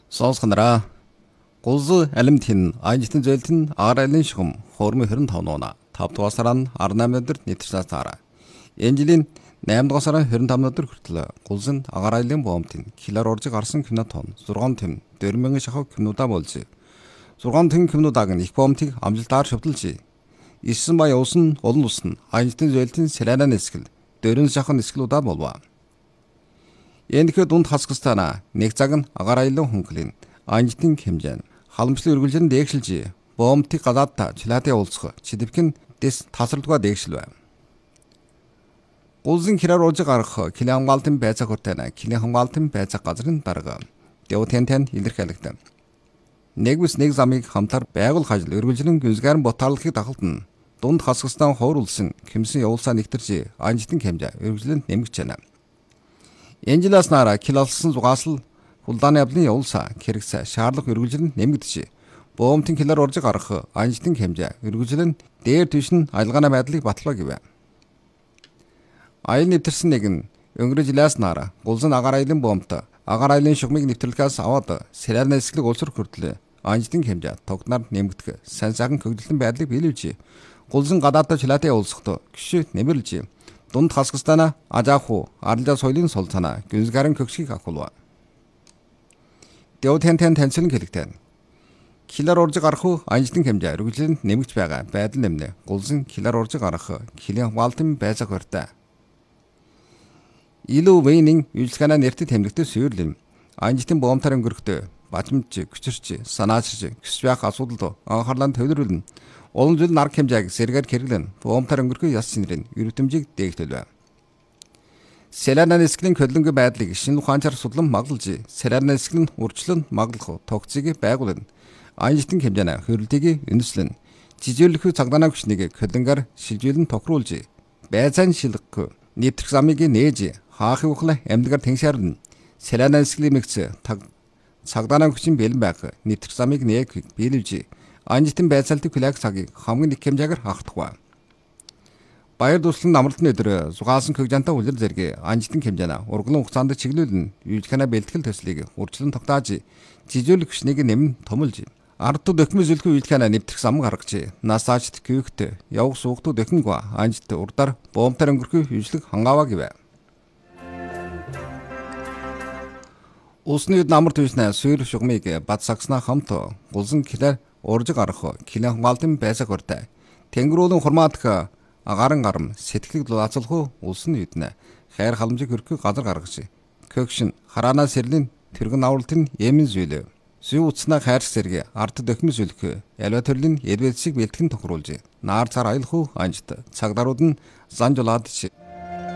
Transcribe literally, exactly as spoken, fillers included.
Сонсгонороо гулз алимт хин ажилтны зөөлт нь агаар айлын шугам хуурмын хорин тавны унаа тав дугаар сар нь арван наймын өдөр нийтэрч цаараа. Энэ жилийн найман дугаар сарын хорин тавны өдөр хүртэл гулз нь агаар айлын боомтын килоор орж гарсан кино тон зургаан тэм дөрвөн мянган шахав кинодаа болж. зургаан тэм кинодааг нь их боомтыг амжилтаар шавталж. Исэн бая усан олон усан ажилтны зөөлтийн сэлэнэн эсгэл дөрвөн шахав эсгэлүүдаа болваа. Эндхэ дунд хасгастана нэг цаг нь агаар айлын хөнгөлийн анжтын хэмжээ халамжлал үргэлжлэн дээшилж боомтыг гадаадта чилаатаа уулзах чидэвхэн дэс тасралдгаа дээшилвэ. Гулзын хираар ууж гарах килээ хамгаалтын байцааг хүртэнэ килээ хамгаалтын байцааг газрын дарга дэв тэн илэрхийлэгдэн. Нэг бүс нэг замыг хамтар байгуул хажил үргэлжлэн гүнзгэрэн ботаалхыг дахалтан дунд хасгастан хууруулсан хэмсэн явуулсаа нэгтэрч анжтын хэмжээ үргэлжлэн нэмэгч байна. Энжилас нара килалсан зугаасл хулдааны явдлын явуулсаа хэрэгсэ шаарлах үргэлжлэн нэмэгдэж боомтын килаар орж гарах анжтын хэмжээ үргэлжлэн дээр түш нь айлгааны байдлыг батлаа гэвэ. Аял нэвтэрсэн нэг нь өнгөрөж жилээс нара гулзан агаар айлын боомт агаар айлын шугмыг нэвтрэлгээс аваад сэлэрнэ эсгэлэг улсрах хүртэл анжтын хэмжээ тогтноор нэмэгдэх сайн сайхан хөгжлөлтөн байдлыг биелүүлж гулзан гадаадаа чилаатаа уулзахдаа гişи нэмэрлж дунд хасгастана ажааху аралда соёлын сол цана гүнзгэрэн көгшгийг ахуулва. Дэв тэн тэн танцлын хэлэгтэн. Килаар орж гарах анжтын хэмжээ үргэлжлэн нэмэгч байгаа байдал нэмнэ. Гулзан килаар орж гарах килийн хамгаалтын байцааг барьтаа. Илүү вейнин үйлчлэгэнэ нэртэд тэмдэгтээ сүйрлэн анжтын боомтаар өнгөрөхдөө бажимч хүчирч санаачж гэсч байх асуудалд анхаарлаа төвлөрүүлнэ. Олон жил нар хэмжээг сэргээр хэрэглэн боомтаар өнгөрөх яс шинрийн эрдэмтдийг дээгтэлвэ. Сэлэнэн эсгэлийн хөдөлгөөний байдлыг шинэ ухаанчаар судлан маглаж, сэлэнэн эсгэлэн үржлэн маглах тогтцыг байгуулна. Анжтын хэмжээний хөрөлтийг үнэслэн, жижиглэх цагдаагийн хүчнийг хөдөлгөөр шилжүүлэн тохируулж, байцаан шилгэх, нийтрэх замыг нээж, хаахын ухлаа амьдгаар тэншаарлна. Сэлэнэн эсгэлийн мэгц цагдаагийн хүчин бэлэн байх, нийтрэх замыг нээг биелүүлж анжтын байцаалтын хүлээх цагийг хамгийн их хэмжээгээр хаагтгав. Баяр дуслан амралтын өдөр зугаасан хөгжантай үлэр зэрэг анжтын хэмжээний ургалан хугацаанд чиглүүлэн үйлчлэгнэ бэлтгэл төслийг урьдчилан тогтоож жижиглэх хүчнийг нэмэн томлж ард туу дөхмө зүлхүү үйлчлэгнэ нэвтрэх зам гаргаж насаачт күйхт явах суугтуу дөхөнгөө анжт урдаар боомтаар өнгөрөх үйлчлэг хангааваа гэвэ. Усны намар төвснэ сүйр шугмыг бат сагснаа хамт гулзан килээр орж гарах килээ хамгаалтын байцааг барьтаа. Тэнгэрүүлэн хурмаадах агаарын гарам сэтгэлийг луацлах улсын үднэ хайр халамжийг хөрөх газар гаргаж көгшин хараанаа сэрлийн тэргэн авралтын эмэн зүйлээ зүй утснаа хайр сэрэг ард дөхмө зүлх ялва төрлийн эдвэдсийг бэлтгэн тохируулж наар цар аялах анжт цагдаарууд нь зан жулаад